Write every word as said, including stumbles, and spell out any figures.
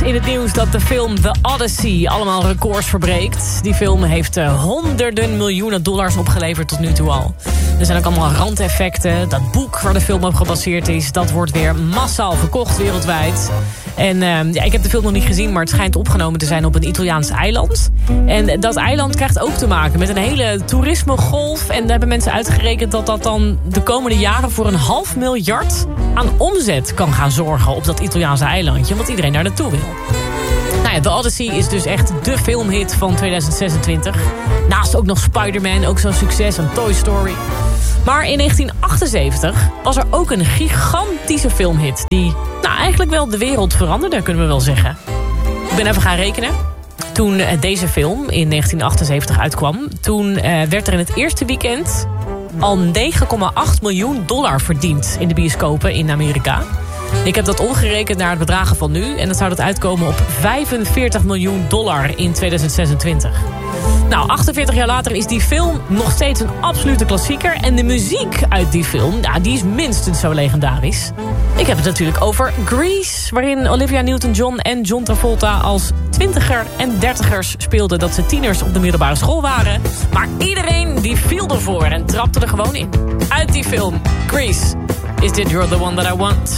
in het nieuws dat de film The Odyssey allemaal records verbreekt. Die film heeft uh, honderden miljoenen dollars opgeleverd tot nu toe al. Er zijn ook allemaal randeffecten. Dat boek waar de film op gebaseerd is, dat wordt weer massaal verkocht wereldwijd. En uh, ja, ik heb de film nog niet gezien, maar het schijnt opgenomen te zijn op een Italiaans eiland. En dat eiland krijgt ook te maken met een hele toerismegolf. En daar hebben mensen uitgerekend dat dat dan de komende jaren voor een half miljard aan omzet kan gaan zorgen op dat Italiaanse eilandje. Omdat iedereen daar naartoe wil. Nou ja, The Odyssey is dus echt de filmhit van tweeduizend zesentwintig. Naast ook nog Spider-Man, ook zo'n succes, en Toy Story. Maar in negentien achtenzeventig was er ook een gigantische filmhit die nou, eigenlijk wel de wereld veranderde, kunnen we wel zeggen. Ik ben even gaan rekenen. Toen uh, deze film in negentien achtenzeventig uitkwam, toen uh, werd er in het eerste weekend al negen komma acht miljoen dollar verdiend in de bioscopen in Amerika. Ik heb dat omgerekend naar het bedragen van nu. En dan zou dat uitkomen op vijfenveertig miljoen dollar in tweeduizend zesentwintig. Nou, achtenveertig jaar later is die film nog steeds een absolute klassieker. En de muziek uit die film, nou, die is minstens zo legendarisch. Ik heb het natuurlijk over Grease, waarin Olivia Newton-John en John Travolta als twintiger en dertigers speelden dat ze tieners op de middelbare school waren. Maar iedereen die viel ervoor en trapte er gewoon in. Uit die film, Grease, is dit You're the One That I Want.